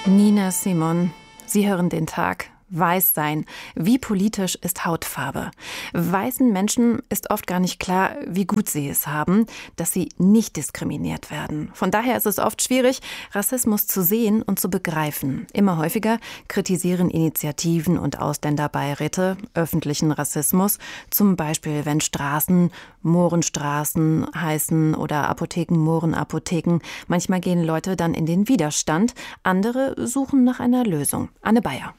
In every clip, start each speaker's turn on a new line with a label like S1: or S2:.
S1: Nina Simon, Sie hören den Tag. Weiß sein. Wie politisch ist Hautfarbe? Weißen Menschen ist oft gar nicht klar, wie gut sie es haben, dass sie nicht diskriminiert werden. Von daher ist es oft schwierig, Rassismus zu sehen und zu begreifen. Immer häufiger kritisieren Initiativen und Ausländerbeiräte öffentlichen Rassismus. Zum Beispiel, wenn Straßen Mohrenstraßen heißen oder Apotheken Mohrenapotheken. Manchmal gehen Leute dann in den Widerstand. Andere suchen nach einer Lösung. Anne Bayer.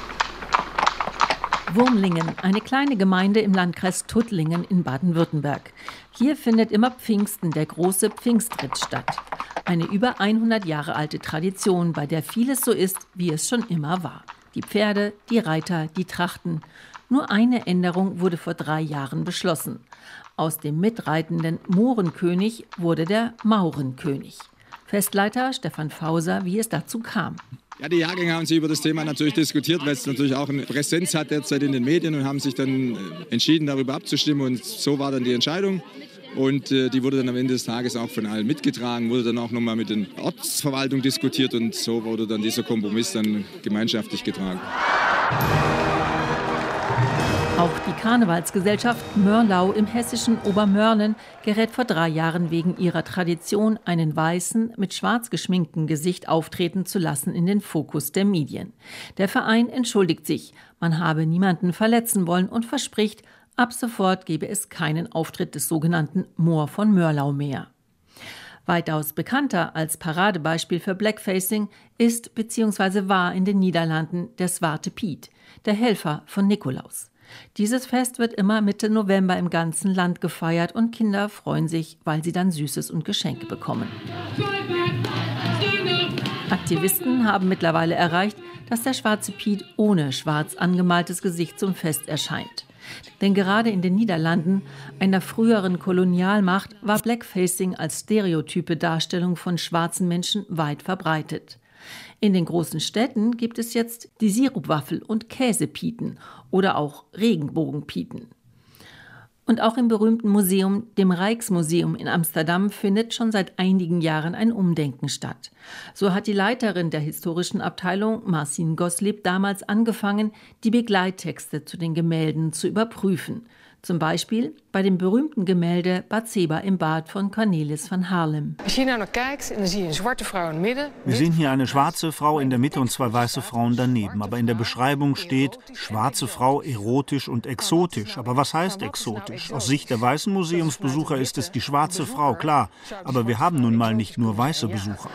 S2: Wurmlingen, eine kleine Gemeinde im Landkreis Tuttlingen in Baden-Württemberg. Hier findet immer Pfingsten der große Pfingstritt statt. Eine über 100 Jahre alte Tradition, bei der vieles so ist, wie es schon immer war. Die Pferde, die Reiter, die Trachten. Nur eine Änderung wurde vor 3 Jahren beschlossen. Aus dem mitreitenden Mohrenkönig wurde der Maurenkönig. Festleiter Stefan Fauser, wie es dazu kam.
S3: Ja, die Jahrgänge haben sich über das Thema natürlich diskutiert, weil es natürlich auch eine Präsenz hat derzeit in den Medien und haben sich dann entschieden, darüber abzustimmen. Und so war dann die Entscheidung. Und die wurde dann am Ende des Tages auch von allen mitgetragen, wurde dann auch nochmal mit der Ortsverwaltung diskutiert und so wurde dann dieser Kompromiss dann gemeinschaftlich getragen.
S2: Auch die Karnevalsgesellschaft Mörlau im hessischen Obermörlen gerät vor 3 Jahren wegen ihrer Tradition, einen weißen, mit schwarz geschminkten Gesicht auftreten zu lassen, in den Fokus der Medien. Der Verein entschuldigt sich, man habe niemanden verletzen wollen und verspricht, ab sofort gebe es keinen Auftritt des sogenannten Moor von Mörlau mehr. Weitaus bekannter als Paradebeispiel für Blackfacing ist bzw. war in den Niederlanden der Zwarte Piet, der Helfer von Nikolaus. Dieses Fest wird immer Mitte November im ganzen Land gefeiert und Kinder freuen sich, weil sie dann Süßes und Geschenke bekommen. Aktivisten haben mittlerweile erreicht, dass der Schwarze Piet ohne schwarz angemaltes Gesicht zum Fest erscheint. Denn gerade in den Niederlanden, einer früheren Kolonialmacht, war Blackfacing als stereotype Darstellung von schwarzen Menschen weit verbreitet. In den großen Städten gibt es jetzt die Sirupwaffel- und Käsepieten oder auch Regenbogenpieten. Und auch im berühmten Museum, dem Rijksmuseum in Amsterdam, findet schon seit einigen Jahren ein Umdenken statt. So hat die Leiterin der historischen Abteilung, Marcin Goslib, damals angefangen, die Begleittexte zu den Gemälden zu überprüfen. Zum Beispiel bei dem berühmten Gemälde Bathseba im Bad von Cornelis van Haarlem.
S4: Wir sehen hier eine schwarze Frau in der Mitte und 2 weiße Frauen daneben. Aber in der Beschreibung steht, schwarze Frau erotisch und exotisch. Aber was heißt exotisch? Aus Sicht der weißen Museumsbesucher ist es die schwarze Frau, klar. Aber wir haben nun mal nicht nur weiße Besucher.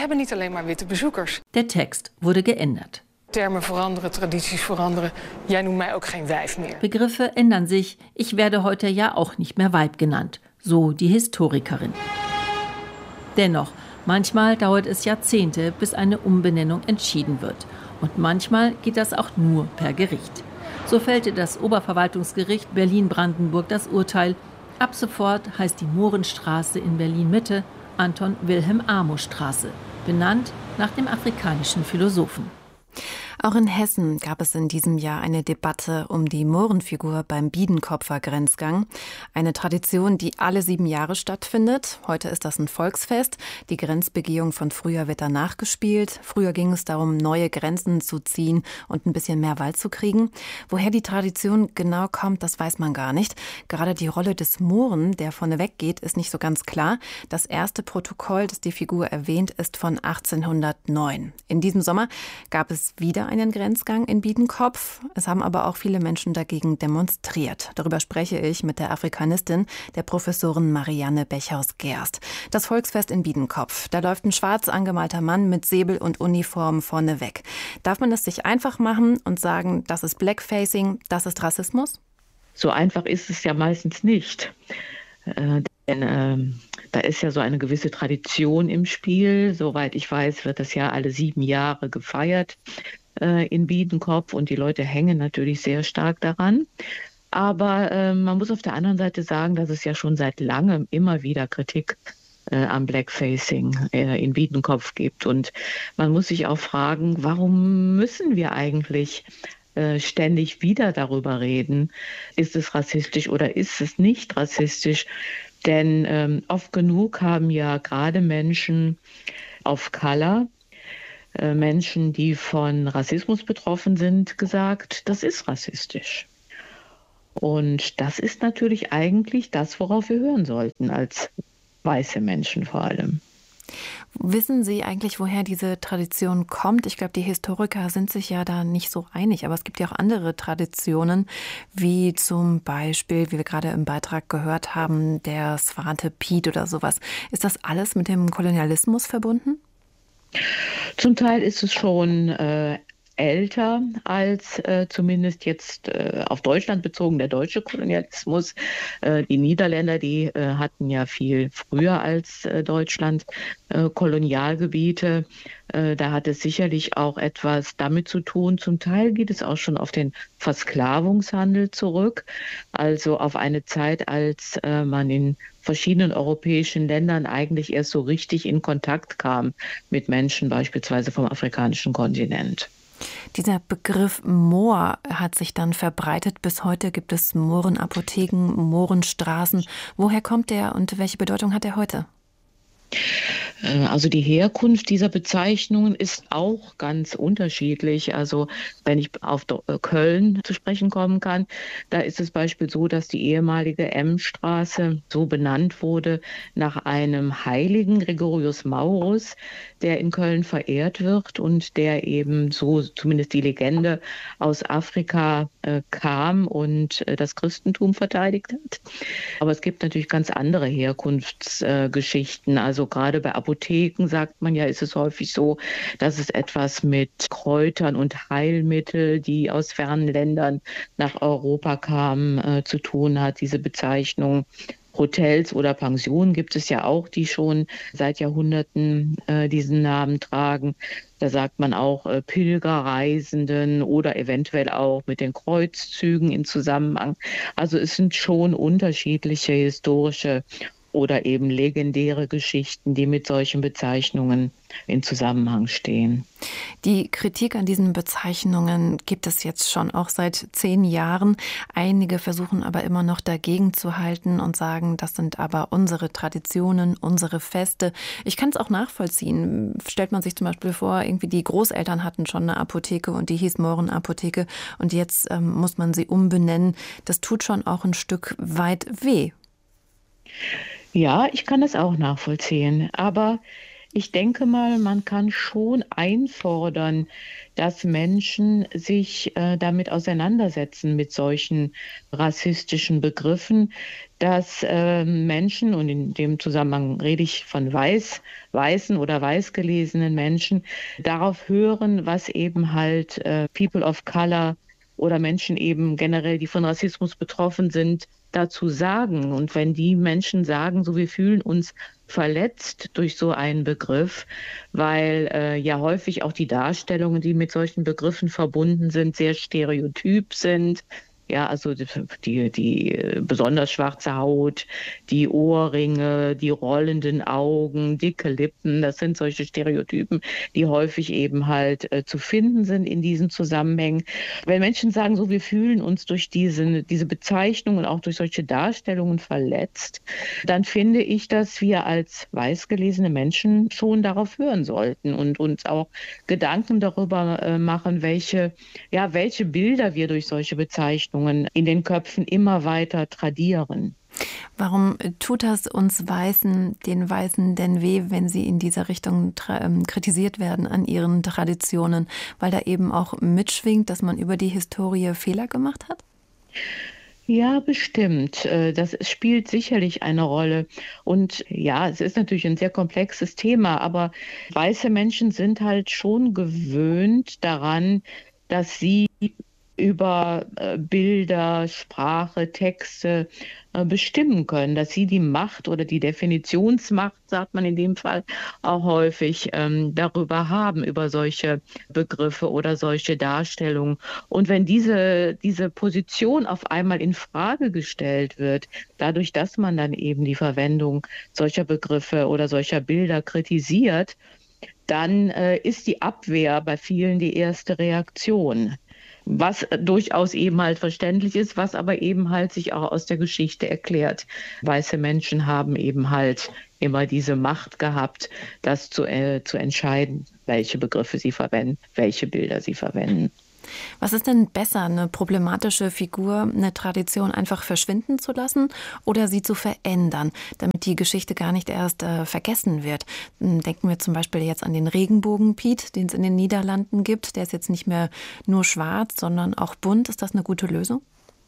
S2: Der Text wurde geändert.
S4: Termen veranderen, Tradities veranderen. Jij noemt mij ook geen wijf meer.
S2: Begriffe ändern sich. Ich werde heute ja auch nicht mehr Weib genannt. So die Historikerin. Dennoch, manchmal dauert es Jahrzehnte, bis eine Umbenennung entschieden wird. Und manchmal geht das auch nur per Gericht. So fällte das Oberverwaltungsgericht Berlin-Brandenburg das Urteil. Ab sofort heißt die Mohrenstraße in Berlin-Mitte Anton-Wilhelm-Amo-Straße, benannt nach dem afrikanischen Philosophen.
S1: Auch in Hessen gab es in diesem Jahr eine Debatte um die Mohrenfigur beim Biedenkopfer Grenzgang. Eine Tradition, die alle 7 Jahre stattfindet. Heute ist das ein Volksfest. Die Grenzbegehung von früher wird danach gespielt. Früher ging es darum, neue Grenzen zu ziehen und ein bisschen mehr Wald zu kriegen. Woher die Tradition genau kommt, das weiß man gar nicht. Gerade die Rolle des Mohren, der vorneweg geht, ist nicht so ganz klar. Das erste Protokoll, das die Figur erwähnt, ist von 1809. In diesem Sommer gab es wieder einen Grenzgang in Biedenkopf. Es haben aber auch viele Menschen dagegen demonstriert. Darüber spreche ich mit der Afrikanistin, der Professorin Marianne Bechhaus-Gerst. Das Volksfest in Biedenkopf. Da läuft ein schwarz angemalter Mann mit Säbel und Uniform vorne weg. Darf man es sich einfach machen und sagen, das ist Blackfacing, das ist Rassismus?
S5: So einfach ist es ja meistens nicht. Denn da ist ja so eine gewisse Tradition im Spiel. Soweit ich weiß, wird das ja alle 7 Jahre gefeiert in Biedenkopf und die Leute hängen natürlich sehr stark daran. Aber man muss auf der anderen Seite sagen, dass es ja schon seit langem immer wieder Kritik am Blackfacing in Biedenkopf gibt. Und man muss sich auch fragen, warum müssen wir eigentlich ständig wieder darüber reden? Ist es rassistisch oder ist es nicht rassistisch? Denn oft genug haben ja gerade Menschen of Color Menschen, die von Rassismus betroffen sind, gesagt, das ist rassistisch. Und das ist natürlich eigentlich das, worauf wir hören sollten, als weiße Menschen vor allem.
S1: Wissen Sie eigentlich, woher diese Tradition kommt? Ich glaube, die Historiker sind sich ja da nicht so einig, aber es gibt ja auch andere Traditionen, wie zum Beispiel, wie wir gerade im Beitrag gehört haben, der Swarte Piet oder sowas. Ist das alles mit dem Kolonialismus verbunden?
S5: Zum Teil ist es schon älter als zumindest jetzt auf Deutschland bezogen der deutsche Kolonialismus. Die Niederländer, die hatten ja viel früher als Deutschland Kolonialgebiete. Da hat es sicherlich auch etwas damit zu tun. Zum Teil geht es auch schon auf den Versklavungshandel zurück, also auf eine Zeit, als man in verschiedenen europäischen Ländern eigentlich erst so richtig in Kontakt kam mit Menschen, beispielsweise vom afrikanischen Kontinent.
S1: Dieser Begriff Moor hat sich dann verbreitet. Bis heute gibt es Mohrenapotheken, Mohrenstraßen. Woher kommt der und welche Bedeutung hat er heute?
S5: Also die Herkunft dieser Bezeichnungen ist auch ganz unterschiedlich. Also wenn ich auf Köln zu sprechen kommen kann, da ist es beispielsweise so, dass die ehemalige M-Straße so benannt wurde nach einem Heiligen, Gregorius Maurus, der in Köln verehrt wird und der eben, so zumindest die Legende, aus Afrika kam und das Christentum verteidigt hat. Aber es gibt natürlich ganz andere Herkunftsgeschichten. Also gerade bei Apotheken, sagt man ja, ist es häufig so, dass es etwas mit Kräutern und Heilmittel, die aus fernen Ländern nach Europa kamen, zu tun hat, diese Bezeichnung. Hotels oder Pensionen gibt es ja auch, die schon seit Jahrhunderten diesen Namen tragen. Da sagt man auch Pilgerreisenden oder eventuell auch mit den Kreuzzügen in Zusammenhang. Also es sind schon unterschiedliche historische oder eben legendäre Geschichten, die mit solchen Bezeichnungen in Zusammenhang stehen.
S1: Die Kritik an diesen Bezeichnungen gibt es jetzt schon auch seit 10 Jahren. Einige versuchen aber immer noch dagegen zu halten und sagen, das sind aber unsere Traditionen, unsere Feste. Ich kann es auch nachvollziehen. Stellt man sich zum Beispiel vor, irgendwie die Großeltern hatten schon eine Apotheke und die hieß Mohrenapotheke und jetzt muss man sie umbenennen. Das tut schon auch ein Stück weit weh.
S5: Ja, ich kann das auch nachvollziehen. Aber ich denke mal, man kann schon einfordern, dass Menschen sich damit auseinandersetzen mit solchen rassistischen Begriffen, dass Menschen, und in dem Zusammenhang rede ich von weißen oder weißgelesenen Menschen, darauf hören, was eben halt People of Color oder Menschen eben generell, die von Rassismus betroffen sind, dazu sagen. Und wenn die Menschen sagen, so wir fühlen uns verletzt durch so einen Begriff, weil ja häufig auch die Darstellungen, die mit solchen Begriffen verbunden sind, sehr stereotyp sind. Ja, also die besonders schwarze Haut, die Ohrringe, die rollenden Augen, dicke Lippen, das sind solche Stereotypen, die häufig eben halt zu finden sind in diesen Zusammenhängen. Wenn Menschen sagen, so wir fühlen uns durch diese Bezeichnungen und auch durch solche Darstellungen verletzt, dann finde ich, dass wir als weißgelesene Menschen schon darauf hören sollten und uns auch Gedanken darüber machen, welche Bilder wir durch solche Bezeichnungen in den Köpfen immer weiter tradieren.
S1: Warum tut das uns den Weißen denn weh, wenn sie in dieser Richtung kritisiert werden an ihren Traditionen? Weil da eben auch mitschwingt, dass man über die Historie Fehler gemacht hat?
S5: Ja, bestimmt. Das spielt sicherlich eine Rolle. Und ja, es ist natürlich ein sehr komplexes Thema, aber weiße Menschen sind halt schon gewöhnt daran, dass sie über Bilder, Sprache, Texte bestimmen können, dass sie die Macht oder die Definitionsmacht, sagt man in dem Fall auch häufig, darüber haben, über solche Begriffe oder solche Darstellungen. Und wenn diese Position auf einmal in Frage gestellt wird, dadurch, dass man dann eben die Verwendung solcher Begriffe oder solcher Bilder kritisiert, dann ist die Abwehr bei vielen die erste Reaktion. was durchaus eben halt verständlich ist, was aber eben halt sich auch aus der Geschichte erklärt. Weiße Menschen haben eben halt immer diese Macht gehabt, das zu entscheiden, welche Begriffe sie verwenden, welche Bilder sie verwenden.
S1: Was ist denn besser, eine problematische Figur, eine Tradition einfach verschwinden zu lassen oder sie zu verändern, damit die Geschichte gar nicht erst vergessen wird? Denken wir zum Beispiel jetzt an den Regenbogen-Piet, den es in den Niederlanden gibt. Der ist jetzt nicht mehr nur schwarz, sondern auch bunt. Ist das eine gute Lösung?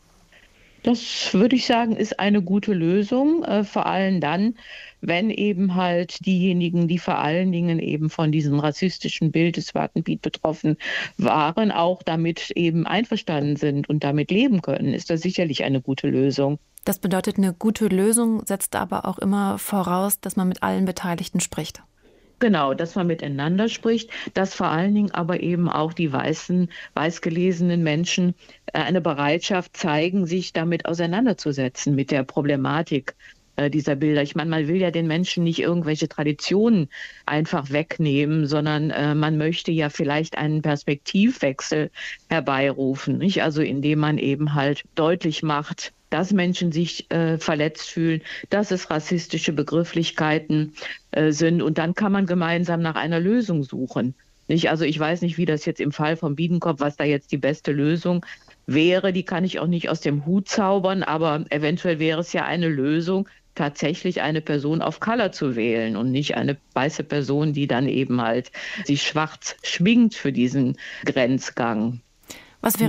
S5: Das würde ich sagen, ist eine gute Lösung, vor allem dann, wenn eben halt diejenigen, die vor allen Dingen eben von diesem rassistischen Bild des Schwarzen Piet betroffen waren, auch damit eben einverstanden sind und damit leben können, ist das sicherlich eine gute Lösung.
S1: Das bedeutet, eine gute Lösung setzt aber auch immer voraus, dass man mit allen Beteiligten spricht.
S5: Genau, dass man miteinander spricht, dass vor allen Dingen aber eben auch die weißgelesenen Menschen eine Bereitschaft zeigen, sich damit auseinanderzusetzen, mit der Problematik dieser Bilder. Ich meine, man will ja den Menschen nicht irgendwelche Traditionen einfach wegnehmen, sondern man möchte ja vielleicht einen Perspektivwechsel herbeirufen, nicht? Also indem man eben halt deutlich macht, dass Menschen sich verletzt fühlen, dass es rassistische Begrifflichkeiten sind. Und dann kann man gemeinsam nach einer Lösung suchen. Nicht? Also ich weiß nicht, wie das jetzt im Fall von Biedenkopf, was da jetzt die beste Lösung wäre. Die kann ich auch nicht aus dem Hut zaubern, aber eventuell wäre es ja eine Lösung, tatsächlich eine Person of Color zu wählen und nicht eine weiße Person, die dann eben halt sich schwarz schminkt für diesen Grenzgang.
S1: Was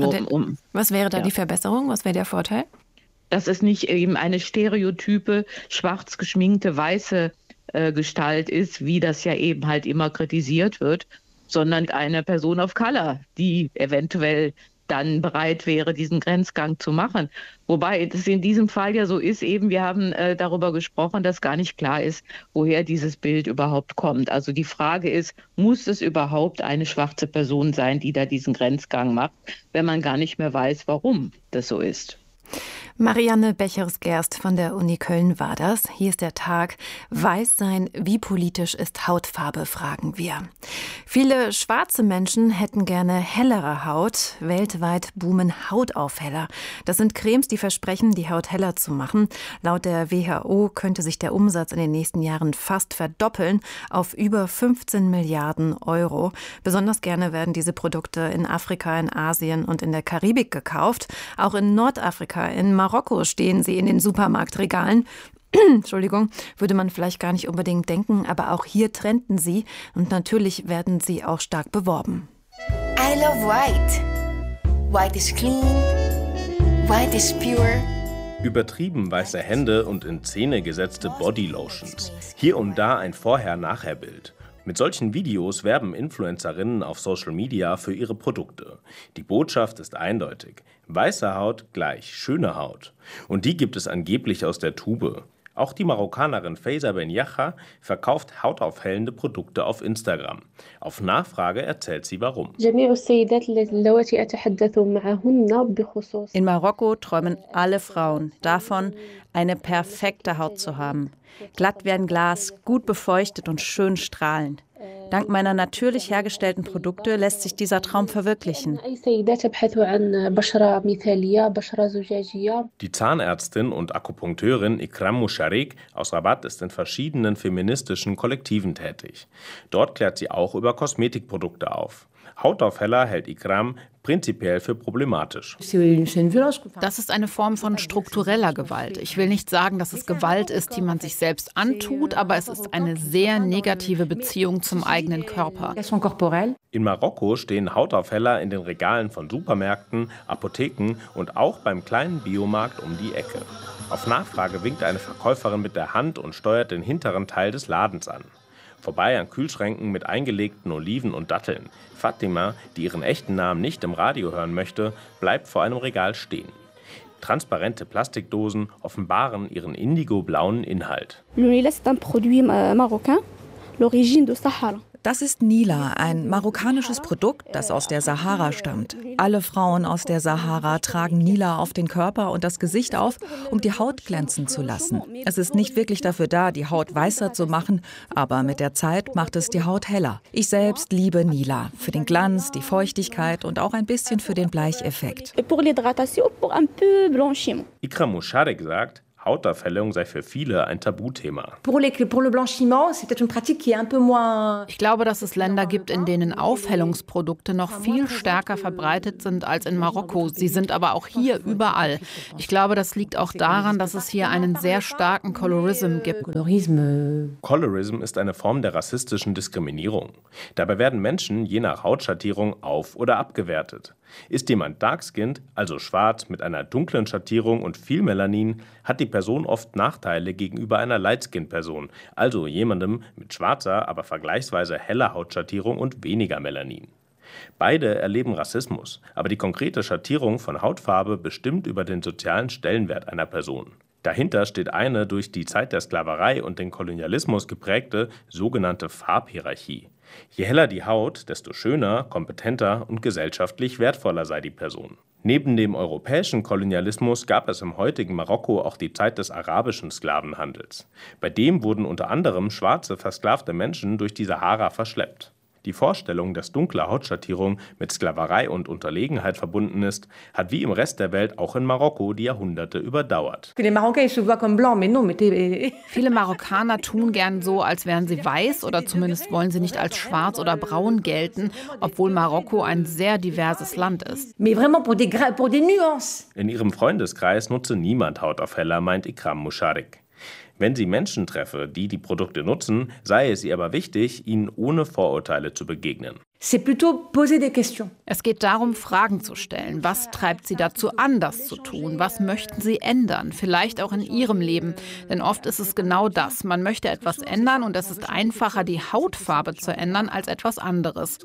S1: wäre da die Verbesserung? Was wäre der Vorteil?
S5: Dass es nicht eben eine stereotype, schwarz geschminkte, weiße Gestalt ist, wie das ja eben halt immer kritisiert wird, sondern eine Person of Color, die eventuell dann bereit wäre, diesen Grenzgang zu machen. Wobei das in diesem Fall ja so ist, eben wir haben darüber gesprochen, dass gar nicht klar ist, woher dieses Bild überhaupt kommt. Also die Frage ist, muss es überhaupt eine schwarze Person sein, die da diesen Grenzgang macht, wenn man gar nicht mehr weiß, warum das so ist.
S1: Marianne Bechers-Gerst von der Uni Köln war das. Hier ist der Tag. Weiß sein, wie politisch ist Hautfarbe, fragen wir. Viele schwarze Menschen hätten gerne hellere Haut. Weltweit boomen Hautaufheller. Das sind Cremes, die versprechen, die Haut heller zu machen. Laut der WHO könnte sich der Umsatz in den nächsten Jahren fast verdoppeln auf über 15 Milliarden Euro. Besonders gerne werden diese Produkte in Afrika, in Asien und in der Karibik gekauft. Auch in Nordafrika, in Marokko stehen sie in den Supermarktregalen. Entschuldigung, würde man vielleicht gar nicht unbedingt denken, aber auch hier trenden sie und natürlich werden sie auch stark beworben.
S6: I love white. White is clean. White is pure.
S7: Übertrieben weiße Hände und in Szene gesetzte Bodylotions. Hier und da ein Vorher-Nachher-Bild. Mit solchen Videos werben Influencerinnen auf Social Media für ihre Produkte. Die Botschaft ist eindeutig. Weiße Haut gleich schöne Haut. Und die gibt es angeblich aus der Tube. Auch die Marokkanerin Faiza Ben Yacha verkauft hautaufhellende Produkte auf Instagram. Auf Nachfrage erzählt sie warum.
S8: In Marokko träumen alle Frauen davon, eine perfekte Haut zu haben. Glatt wie ein Glas, gut befeuchtet und schön strahlend. Dank meiner natürlich hergestellten Produkte lässt sich dieser Traum verwirklichen.
S7: Die Zahnärztin und Akupunkteurin Ikram Musharik aus Rabat ist in verschiedenen feministischen Kollektiven tätig. Dort klärt sie auch über Kosmetikprodukte auf. Hautaufheller hält Ikram prinzipiell für problematisch.
S9: Das ist eine Form von struktureller Gewalt. Ich will nicht sagen, dass es Gewalt ist, die man sich selbst antut, aber es ist eine sehr negative Beziehung zum eigenen Körper.
S7: In Marokko stehen Hautaufheller in den Regalen von Supermärkten, Apotheken und auch beim kleinen Biomarkt um die Ecke. Auf Nachfrage winkt eine Verkäuferin mit der Hand und steuert den hinteren Teil des Ladens an. Vorbei an Kühlschränken mit eingelegten Oliven und Datteln. Fatima, die ihren echten Namen nicht im Radio hören möchte, bleibt vor einem Regal stehen. Transparente Plastikdosen offenbaren ihren indigoblauen Inhalt.
S10: Das ist Nila, ein marokkanisches Produkt, das aus der Sahara stammt. Alle Frauen aus der Sahara tragen Nila auf den Körper und das Gesicht auf, um die Haut glänzen zu lassen. Es ist nicht wirklich dafür da, die Haut weißer zu machen, aber mit der Zeit macht es die Haut heller. Ich selbst liebe Nila, für den Glanz, die Feuchtigkeit und auch ein bisschen für den Bleicheffekt.
S7: Ikram Moucharek sagt, Hautaufhellung sei für viele ein Tabuthema.
S9: Ich glaube, dass es Länder gibt, in denen Aufhellungsprodukte noch viel stärker verbreitet sind als in Marokko. Sie sind aber auch hier überall. Ich glaube, das liegt auch daran, dass es hier einen sehr starken Colorism gibt.
S7: Colorism ist eine Form der rassistischen Diskriminierung. Dabei werden Menschen je nach Hautschattierung auf- oder abgewertet. Ist jemand dark-skinned, also schwarz mit einer dunklen Schattierung und viel Melanin, hat die Person oft Nachteile gegenüber einer light-skinned-Person, also jemandem mit schwarzer, aber vergleichsweise heller Hautschattierung und weniger Melanin. Beide erleben Rassismus, aber die konkrete Schattierung von Hautfarbe bestimmt über den sozialen Stellenwert einer Person. Dahinter steht eine durch die Zeit der Sklaverei und den Kolonialismus geprägte sogenannte Farbhierarchie. Je heller die Haut, desto schöner, kompetenter und gesellschaftlich wertvoller sei die Person. Neben dem europäischen Kolonialismus gab es im heutigen Marokko auch die Zeit des arabischen Sklavenhandels. Bei dem wurden unter anderem schwarze, versklavte Menschen durch die Sahara verschleppt. Die Vorstellung, dass dunkle Hautschattierung mit Sklaverei und Unterlegenheit verbunden ist, hat wie im Rest der Welt auch in Marokko die Jahrhunderte überdauert.
S9: Viele Marokkaner tun gern so, als wären sie weiß oder zumindest wollen sie nicht als schwarz oder braun gelten, obwohl Marokko ein sehr diverses Land ist.
S7: In ihrem Freundeskreis nutze niemand Hautaufheller, meint Ikram Moucharek. Wenn sie Menschen treffe, die Produkte nutzen, sei es ihr aber wichtig, ihnen ohne Vorurteile zu begegnen.
S9: Es geht darum, Fragen zu stellen. Was treibt sie dazu an, das zu tun? Was möchten sie ändern? Vielleicht auch in ihrem Leben. Denn oft ist es genau das. Man möchte etwas ändern und es ist einfacher, die Hautfarbe zu ändern, als etwas anderes.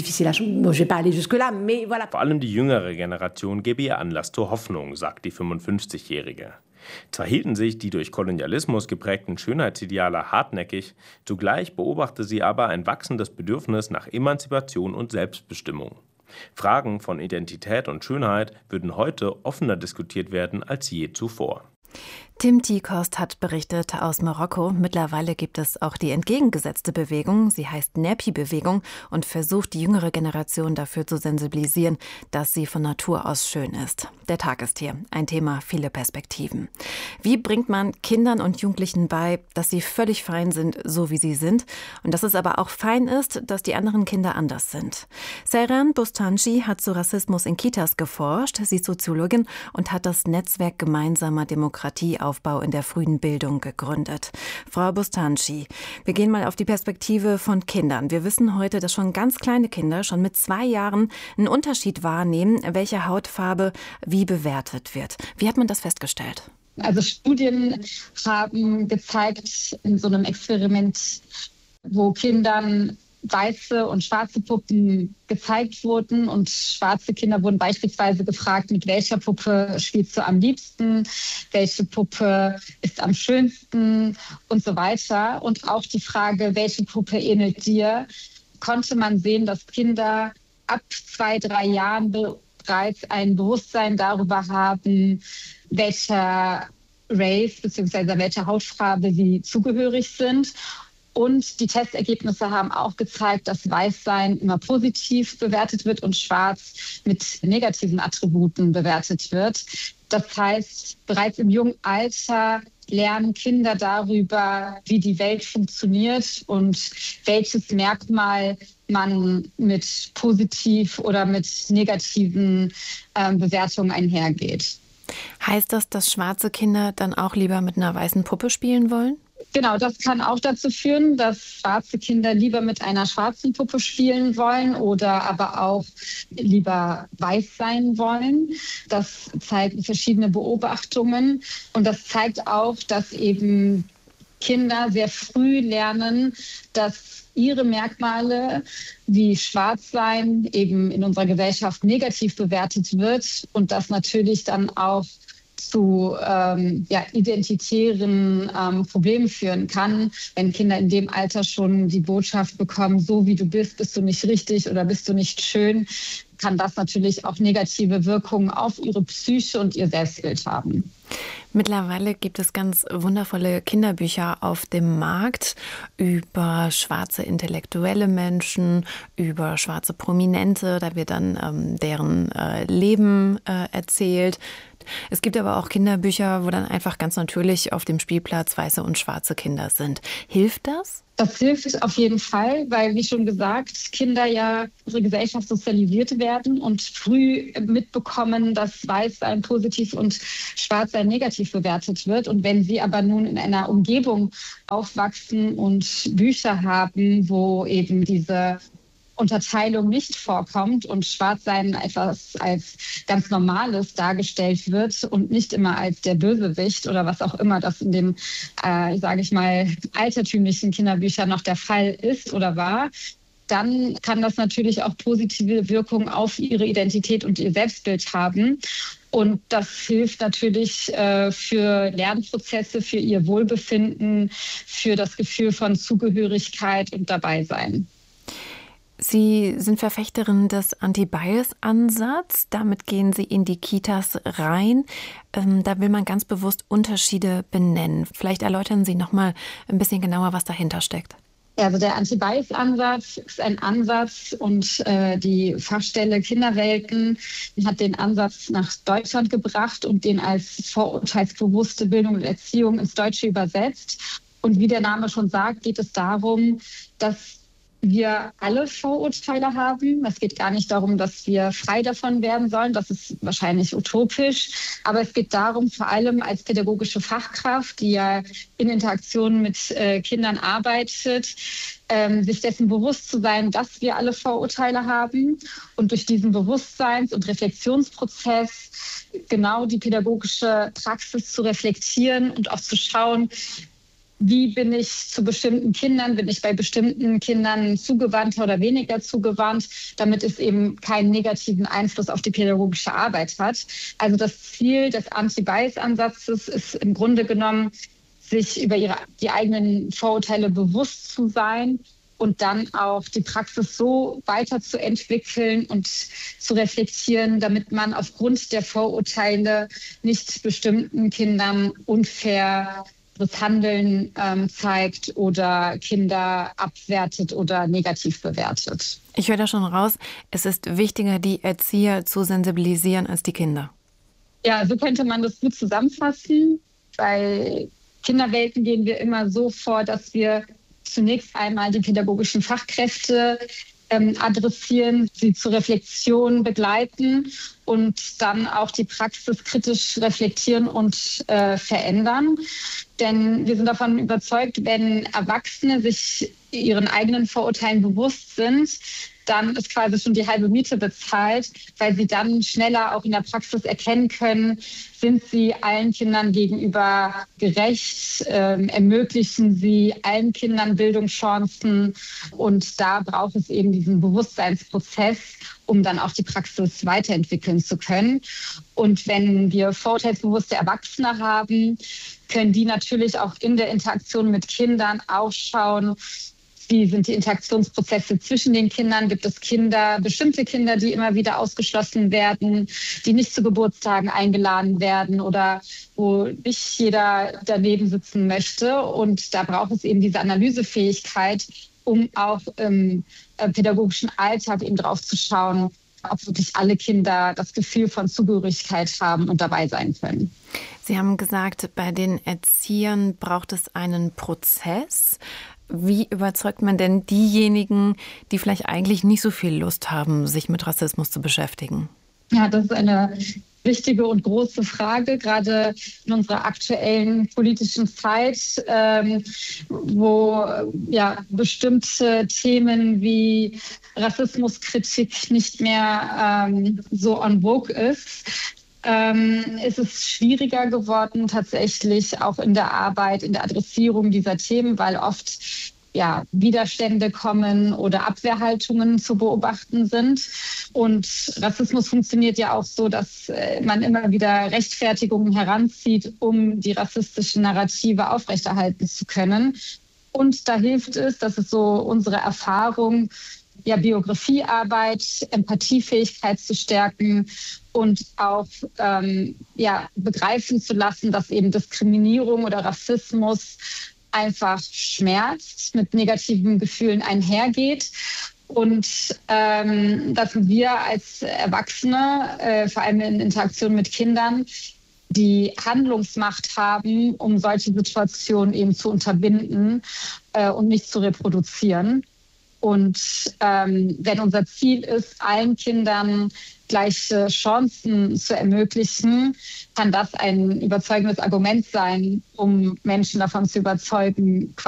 S7: Vor allem die jüngere Generation gebe ihr Anlass zur Hoffnung, sagt die 55-Jährige. Zwar hielten sich die durch Kolonialismus geprägten Schönheitsideale hartnäckig, zugleich beobachte sie aber ein wachsendes Bedürfnis nach Emanzipation und Selbstbestimmung. Fragen von Identität und Schönheit würden heute offener diskutiert werden als je zuvor.
S1: Tim Tiekost hat berichtet aus Marokko. Mittlerweile gibt es auch die entgegengesetzte Bewegung. Sie heißt Nerpi-Bewegung und versucht, die jüngere Generation dafür zu sensibilisieren, dass sie von Natur aus schön ist. Der Tag ist hier. Ein Thema, viele Perspektiven. Wie bringt man Kindern und Jugendlichen bei, dass sie völlig fein sind, so wie sie sind, und dass es aber auch fein ist, dass die anderen Kinder anders sind? Seyran Bostanji hat zu Rassismus in Kitas geforscht. Sie ist Soziologin und hat das Netzwerk Gemeinsamer Demokratieaufbau in der frühen Bildung gegründet. Frau Bostanji, wir gehen mal auf die Perspektive von Kindern. Wir wissen heute, dass schon ganz kleine Kinder schon mit 2 Jahren einen Unterschied wahrnehmen, welche Hautfarbe wie bewertet wird. Wie hat man das festgestellt?
S11: Also Studien haben gezeigt, in so einem Experiment, wo Kindern weiße und schwarze Puppen gezeigt wurden und schwarze Kinder wurden beispielsweise gefragt, mit welcher Puppe spielst du am liebsten, welche Puppe ist am schönsten und so weiter. Und auch die Frage, welche Puppe ähnelt dir, konnte man sehen, dass Kinder ab 2, 3 Jahren bereits ein Bewusstsein darüber haben, welcher Race bzw. welcher Hautfarbe sie zugehörig sind. Und die Testergebnisse haben auch gezeigt, dass Weißsein immer positiv bewertet wird und Schwarz mit negativen Attributen bewertet wird. Das heißt, bereits im jungen Alter lernen Kinder darüber, wie die Welt funktioniert und welches Merkmal man mit positiv oder mit negativen Bewertungen einhergeht.
S1: Heißt das, dass schwarze Kinder dann auch lieber mit einer weißen Puppe spielen wollen?
S11: Genau, das kann auch dazu führen, dass schwarze Kinder lieber mit einer schwarzen Puppe spielen wollen oder aber auch lieber weiß sein wollen. Das zeigen verschiedene Beobachtungen. Und das zeigt auch, dass eben Kinder sehr früh lernen, dass ihre Merkmale wie Schwarzsein eben in unserer Gesellschaft negativ bewertet wird und das natürlich dann auch zu identitären Problemen führen kann, wenn Kinder in dem Alter schon die Botschaft bekommen, so wie du bist du nicht richtig oder bist du nicht schön, kann das natürlich auch negative Wirkungen auf ihre Psyche und ihr Selbstbild haben.
S1: Mittlerweile gibt es ganz wundervolle Kinderbücher auf dem Markt über schwarze intellektuelle Menschen, über schwarze Prominente. Da wird dann deren Leben erzählt. Es gibt aber auch Kinderbücher, wo dann einfach ganz natürlich auf dem Spielplatz weiße und schwarze Kinder sind. Hilft das?
S11: Das hilft auf jeden Fall, weil, wie schon gesagt, Kinder ja unsere Gesellschaft sozialisiert werden und früh mitbekommen, dass Weißsein positiv und Schwarzsein negativ bewertet wird. Und wenn sie aber nun in einer Umgebung aufwachsen und Bücher haben, wo eben diese Unterteilung nicht vorkommt und Schwarzsein etwas als ganz Normales dargestellt wird und nicht immer als der Bösewicht oder was auch immer das in den, sage ich mal, altertümlichen Kinderbüchern noch der Fall ist oder war, dann kann das natürlich auch positive Wirkungen auf ihre Identität und ihr Selbstbild haben. Und das hilft natürlich für Lernprozesse, für ihr Wohlbefinden, für das Gefühl von Zugehörigkeit und Dabeisein.
S1: Sie sind Verfechterin des Anti-Bias-Ansatz. Damit gehen Sie in die Kitas rein. Da will man ganz bewusst Unterschiede benennen. Vielleicht erläutern Sie noch mal ein bisschen genauer, was dahinter steckt.
S11: Also der Anti-Bias-Ansatz ist ein Ansatz und die Fachstelle Kinderwelten hat den Ansatz nach Deutschland gebracht und den als vorurteilsbewusste Bildung und Erziehung ins Deutsche übersetzt. Und wie der Name schon sagt, geht es darum, dass wir alle Vorurteile haben. Es geht gar nicht darum, dass wir frei davon werden sollen. Das ist wahrscheinlich utopisch. Aber es geht darum, vor allem als pädagogische Fachkraft, die ja in Interaktion mit Kindern arbeitet, sich dessen bewusst zu sein, dass wir alle Vorurteile haben und durch diesen Bewusstseins- und Reflexionsprozess genau die pädagogische Praxis zu reflektieren und auch zu schauen, wie bin ich zu bestimmten Kindern, bin ich bei bestimmten Kindern zugewandter oder weniger zugewandt, damit es eben keinen negativen Einfluss auf die pädagogische Arbeit hat. Also das Ziel des Anti-Bias-Ansatzes ist im Grunde genommen, sich über die eigenen Vorurteile bewusst zu sein und dann auch die Praxis so weiterzuentwickeln und zu reflektieren, damit man aufgrund der Vorurteile nicht bestimmten Kindern unfair das Handeln zeigt oder Kinder abwertet oder negativ bewertet.
S1: Ich höre da schon raus, es ist wichtiger, die Erzieher zu sensibilisieren als die Kinder.
S11: Ja, so könnte man das gut zusammenfassen. Bei Kinderwelten gehen wir immer so vor, dass wir zunächst einmal die pädagogischen Fachkräfte adressieren, sie zur Reflexion begleiten und dann auch die Praxis kritisch reflektieren und verändern. Denn wir sind davon überzeugt, wenn Erwachsene sich ihren eigenen Vorurteilen bewusst sind, dann ist quasi schon die halbe Miete bezahlt, weil sie dann schneller auch in der Praxis erkennen können, sind sie allen Kindern gegenüber gerecht, ermöglichen sie allen Kindern Bildungschancen. Und da braucht es eben diesen Bewusstseinsprozess, um dann auch die Praxis weiterentwickeln zu können. Und wenn wir vorurteilsbewusste Erwachsene haben, können die natürlich auch in der Interaktion mit Kindern auch schauen, wie sind die Interaktionsprozesse zwischen den Kindern? Gibt es bestimmte Kinder, die immer wieder ausgeschlossen werden, die nicht zu Geburtstagen eingeladen werden oder wo nicht jeder daneben sitzen möchte? Und da braucht es eben diese Analysefähigkeit, um auch im pädagogischen Alltag eben drauf zu schauen, ob wirklich alle Kinder das Gefühl von Zugehörigkeit haben und dabei sein können.
S1: Sie haben gesagt, bei den Erziehern braucht es einen Prozess. Wie überzeugt man denn diejenigen, die vielleicht eigentlich nicht so viel Lust haben, sich mit Rassismus zu beschäftigen?
S11: Ja, das ist eine wichtige und große Frage, gerade in unserer aktuellen politischen Zeit, wo ja bestimmte Themen wie Rassismuskritik nicht mehr so en vogue ist. Ist es schwieriger geworden, tatsächlich auch in der Arbeit, in der Adressierung dieser Themen, weil oft Widerstände kommen oder Abwehrhaltungen zu beobachten sind. Und Rassismus funktioniert ja auch so, dass man immer wieder Rechtfertigungen heranzieht, um die rassistischen Narrative aufrechterhalten zu können. Und da hilft es, das ist so unsere Erfahrung, Biografiearbeit, Empathiefähigkeit zu stärken und auch begreifen zu lassen, dass eben Diskriminierung oder Rassismus einfach schmerzt, mit negativen Gefühlen einhergeht. Und dass wir als Erwachsene, vor allem in Interaktion mit Kindern, die Handlungsmacht haben, um solche Situationen eben zu unterbinden und nicht zu reproduzieren. Und wenn unser Ziel ist, allen Kindern gleiche Chancen zu ermöglichen, kann das ein überzeugendes Argument sein, um Menschen davon zu überzeugen,